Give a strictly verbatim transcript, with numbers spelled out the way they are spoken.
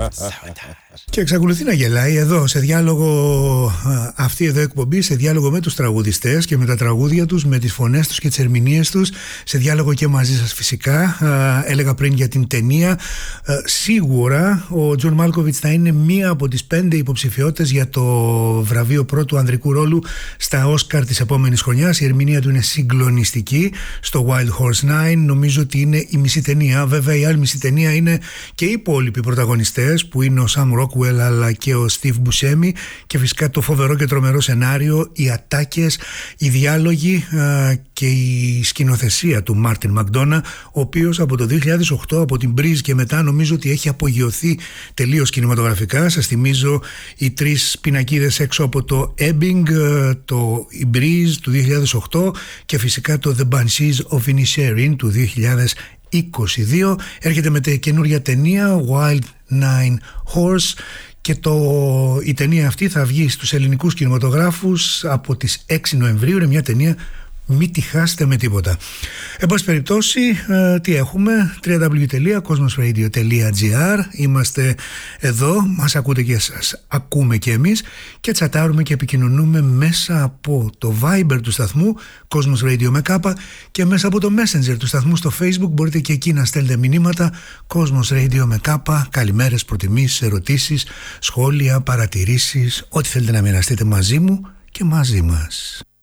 Και εξακολουθεί να γελάει εδώ σε διάλογο, αυτή εδώ εκπομπή, σε διάλογο με τους τραγουδιστές και με τα τραγούδια τους, με τις φωνές τους και τις ερμηνείες τους, σε διάλογο και μαζί σας φυσικά. Έλεγα πριν για την ταινία, σίγουρα ο Τζον Μάλκοβιτς θα είναι μία από τις πέντε υποψηφιότητες για το βραβείο πρώτου ανδρικού ρόλου στα Όσκαρ της επόμενης χρονιάς. Η ερμηνεία του είναι συγκλονιστική στο Wild Horse Nine. Νομίζω ότι είναι η μισή ταινία. Βέβαια η άλλη μισή ταινία είναι και οι υπόλοιποι πρωταγωνιστές, που είναι ο Sam Rockwell αλλά και ο Steve Buscemi, και φυσικά το φοβερό και τρομερό σενάριο, οι ατάκες, οι διάλογοι και η σκηνοθεσία του Μάρτιν Μακντόνα, ο οποίος από το δύο χιλιάδες οκτώ, από την Breeze και μετά, νομίζω ότι έχει απογειωθεί τελείως κινηματογραφικά. Σας θυμίζω οι τρεις πινακίδες έξω από το Ebbing, το η Breeze του δύο χιλιάδες οκτώ και φυσικά το The Banshees of Inisherin του δύο χιλιάδες είκοσι δύο. Έρχεται με καινούρια ταινία, Wild Nine Horse, και το, η ταινία αυτή θα βγει στους ελληνικούς κινηματογράφους από τις έξι Νοεμβρίου. Είναι μια ταινία, μην τη χάσετε με τίποτα. Εν πάση περιπτώσει, ε, τι έχουμε? double-u double-u double-u τελεία cosmos radio τελεία gr. Είμαστε εδώ, μας ακούτε και σας ακούμε και εμείς, και τσατάρουμε και επικοινωνούμε μέσα από το Viber του σταθμού Cosmos Radio με κάπα και μέσα από το Messenger του σταθμού στο Facebook. Μπορείτε και εκεί να στέλνετε μηνύματα Cosmos Radio με κάπα, καλημέρες, προτιμήσεις, ερωτήσεις, σχόλια, παρατηρήσεις, ό,τι θέλετε να μοιραστείτε μαζί μου και μαζί μας.